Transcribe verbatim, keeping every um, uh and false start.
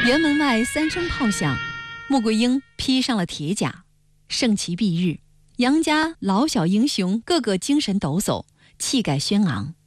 辕门外三声炮响，穆桂英披上了铁甲，盛旗蔽日。杨家老小英雄个个精神抖擞，气概轩昂。